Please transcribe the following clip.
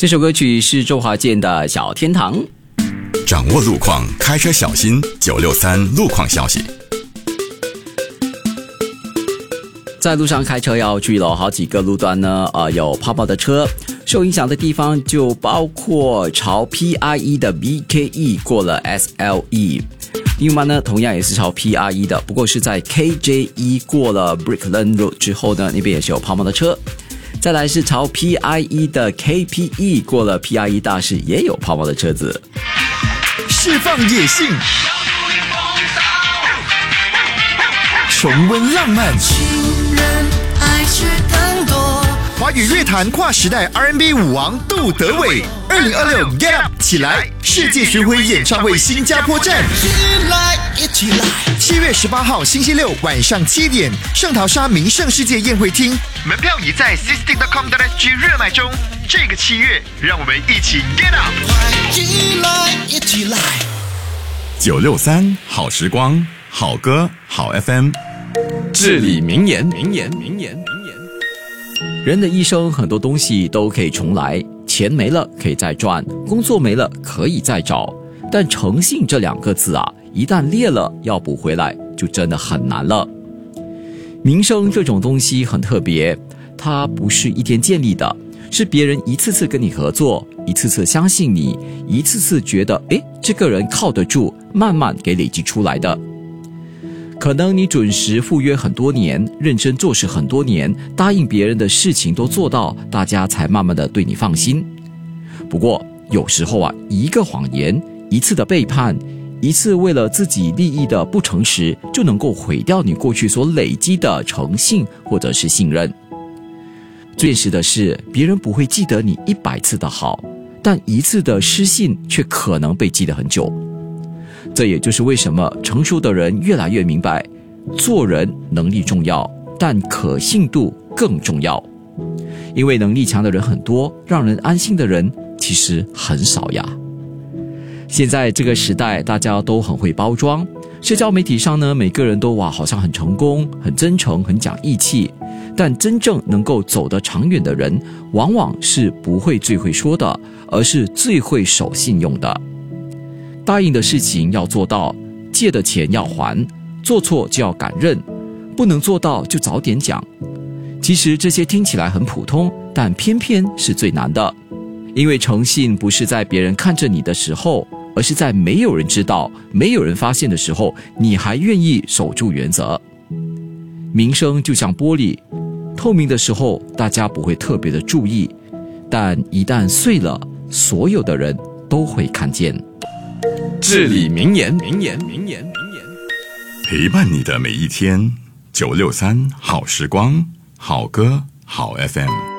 这首歌曲是周华健的《小天堂》。 掌握路况，开车小心963路况消息。 在路上开车要注意了，好几个路段呢，有泡泡的车，受影响的地方就包括朝 PRE 的 BKE 过了 SLE， 另外呢，同样也是朝 PRE 的，不过是在 KJE 过了 Brickland Road 之后呢，那边也是有泡泡的车。再来是朝 PRE 的 KPE 过了 PRE 大士，也有泡泡的车子。 释放野性，重温浪漫， 情人爱却更多。 华语乐坛跨时代 R&B 舞王杜德伟，2026 Get Up 起来世界巡回演唱会新加坡站， 一起来 7月18号星期六晚上7点，圣淘沙名胜世界宴会厅，门票已在 sisting.com.sg 热卖中。这个7月，让我们一起 Get Up， 一起来 963好时光，好歌好 FM。至理名言。 人的一生很多东西都可以重来，钱没了可以再赚，工作没了可以再找，但诚信这2个字啊，一旦裂了要补回来就真的很难了。名声这种东西很特别，它不是一天建立的，是别人一次次跟你合作，一次次相信你，一次次觉得这个人靠得住，慢慢给累积出来的。可能你准时赴约很多年，认真做事很多年，答应别人的事情都做到，大家才慢慢的对你放心。不过有时候啊，一个谎言，一次的背叛，一次为了自己利益的不诚实，就能够毁掉你过去所累积的诚信或者是信任。最现实的是，别人不会记得你100次的好，但一次的失信却可能被记得很久。这也就是为什么成熟的人越来越明白，做人能力重要，但可信度更重要。因为能力强的人很多，让人安心的人其实很少呀。现在这个时代，大家都很会包装，社交媒体上呢，每个人都好像很成功，很真诚，很讲义气。但真正能够走得长远的人，往往是不会最会说的，而是最会守信用的。答应的事情要做到，借的钱要还，做错就要敢认，不能做到就早点讲。其实这些听起来很普通，但偏偏是最难的。因为诚信不是在别人看着你的时候，而是在没有人知道，没有人发现的时候，你还愿意守住原则。名声就像玻璃，透明的时候大家不会特别的注意，但一旦碎了，所有的人都会看见。 至理名言，陪伴你的每一天。963好时光，好歌好 FM。